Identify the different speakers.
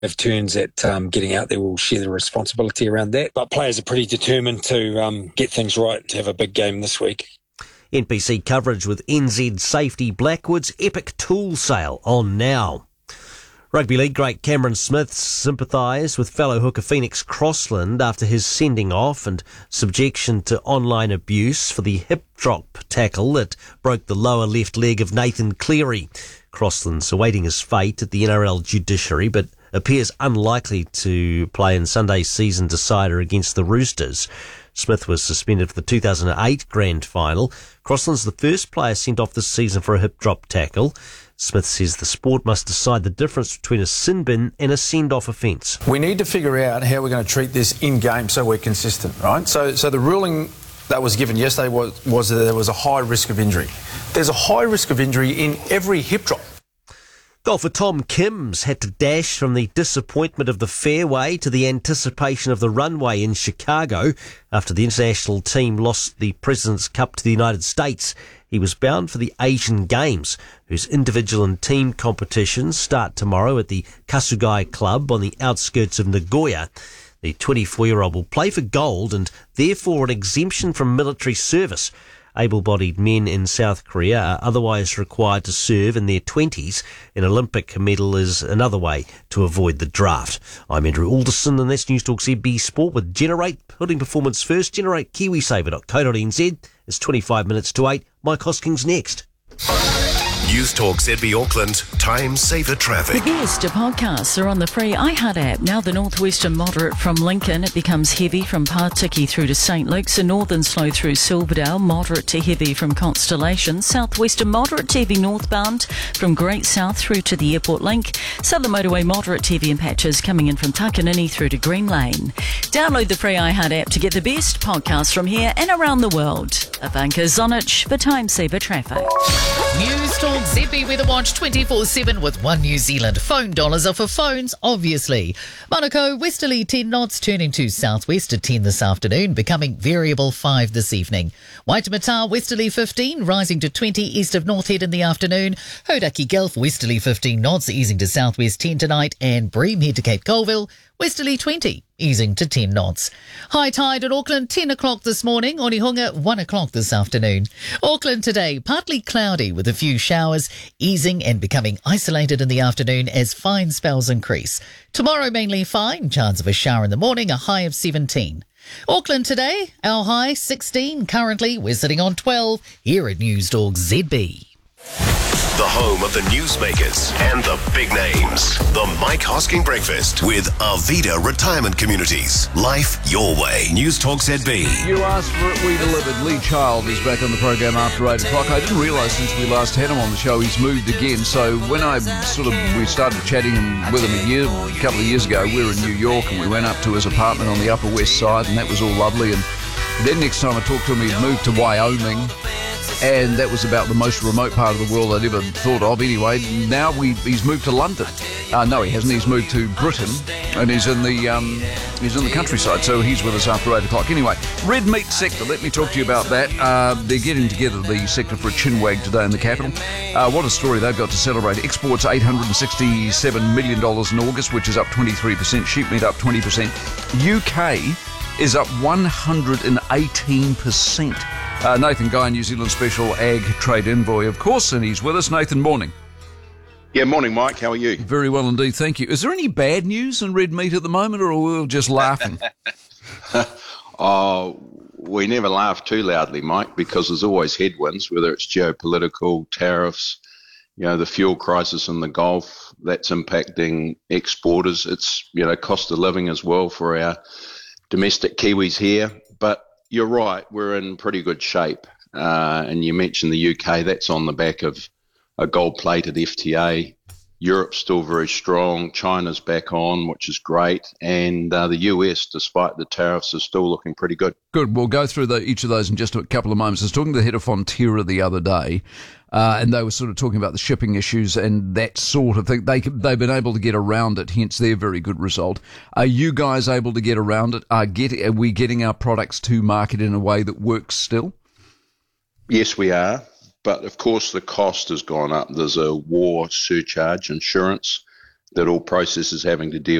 Speaker 1: if turns at getting out there, we'll share the responsibility around that. But players are pretty determined to get things right, to have a big game this week.
Speaker 2: NPC coverage with NZ Safety Blackwood's epic tool sale on now. Rugby League great Cameron Smith sympathised with fellow hooker Phoenix Crossland after his sending off and subjection to online abuse for the hip drop tackle that broke the lower left leg of Nathan Cleary. Crossland's awaiting his fate at the NRL judiciary, but appears unlikely to play in Sunday's season decider against the Roosters. Smith was suspended for the 2008 Grand Final. Crossland's the first player sent off this season for a hip drop tackle. Smith says the sport must decide the difference between a sin bin and a send-off offence.
Speaker 3: We need to figure out how we're going to treat this in-game so we're consistent, right? So the ruling that was given yesterday was that there was a high risk of injury. There's a high risk of injury in every hip drop.
Speaker 2: Golfer Tom Kim's had to dash from the disappointment of the fairway to the anticipation of the runway in Chicago after the international team lost the President's Cup to the United States. He was bound for the Asian Games, whose individual and team competitions start tomorrow at the Kasugai Club on the outskirts of Nagoya. The 24-year-old will play for gold and therefore an exemption from military service. Able-bodied men in South Korea are otherwise required to serve in their 20s. An Olympic medal is another way to avoid the draft. I'm Andrew Alderson, and that's News Talk ZB Sport with Generate, putting performance first. Generate KiwiSaver.co.nz. It's 25 minutes to 8. Mike Hoskins next.
Speaker 4: News Talk ZB Auckland, Time Saver Traffic.
Speaker 5: The best of podcasts are on the free iHeart app. Now the northwestern moderate from Lincoln, it becomes heavy from Partiki through to St Luke's. The northern slow through Silverdale, moderate to heavy from Constellation. Southwestern moderate to heavy northbound from Great South through to the Airport Link. Southern motorway moderate to heavy in patches coming in from Takanini through to Green Lane. Download the free iHeart app to get the best podcasts from here and around the world. Ivanka Zonich for Time Saver Traffic.
Speaker 6: News Talk ZB Weather Watch 24/7 with One New Zealand. Phone dollars are for phones, obviously. Monaco, westerly 10 knots, turning to southwest at 10 this afternoon, becoming variable 5 this evening. Waitemata, westerly 15, rising to 20 east of North Head in the afternoon. Hodaki Gulf, westerly 15 knots, easing to southwest 10 tonight. And Bream, head to Cape Colville, westerly 20, easing to 10 knots. High tide at Auckland, 10 o'clock this morning. Onehunga, 1 o'clock this afternoon. Auckland today, partly cloudy with a few showers, easing and becoming isolated in the afternoon as fine spells increase. Tomorrow mainly fine, chance of a shower in the morning, a high of 17. Auckland today, our high 16. Currently, we're sitting on 12 here at News Talk ZB.
Speaker 4: The home of the newsmakers and the big names. The Mike Hosking Breakfast with Arvida Retirement Communities. Life your way. News Talk ZB.
Speaker 7: You asked for it, we delivered. Lee Child is back on the program after 8 o'clock. I didn't realise since we last had him on the show he's moved again. So when we started chatting with him a couple of years ago, we were in New York and we went up to his apartment on the Upper West Side and that was all lovely. And then next time I talked to him, he'd moved to Wyoming. And that was about the most remote part of the world I'd ever thought of. Anyway, now he's moved to London. No, he hasn't. He's moved to Britain, and he's in the countryside. So he's with us after 8 o'clock. Anyway, red meat sector. Let me talk to you about that. They're getting together the sector for a chinwag today in the capital. What a story they've got to celebrate. Exports $867 million in August, which is up 23%. Sheep meat up 20%. UK is up 118%. Nathan Guy, New Zealand Special Ag Trade Envoy, of course, and he's with us. Nathan, morning.
Speaker 8: Yeah, morning, Mike. How are you?
Speaker 7: Very well indeed, thank you. Is there any bad news in red meat at the moment, or are we all just laughing?
Speaker 8: We never laugh too loudly, Mike, because there's always headwinds, whether it's geopolitical, tariffs, the fuel crisis in the Gulf, that's impacting exporters. It's, cost of living as well for our domestic Kiwis here. But you're right, we're in pretty good shape. And you mentioned the UK, that's on the back of a gold-plated FTA. Europe's still very strong. China's back on, which is great. And the US, despite the tariffs, is still looking pretty good.
Speaker 7: Good. We'll go through each of those in just a couple of moments. I was talking to the head of Fonterra the other day, and they were sort of talking about the shipping issues and that sort of thing. They've been able to get around it, hence their very good result. Are you guys able to get around it? Are we getting our products to market in a way that works still?
Speaker 8: Yes, we are. But, of course, the cost has gone up. There's a war surcharge insurance that all processors having to deal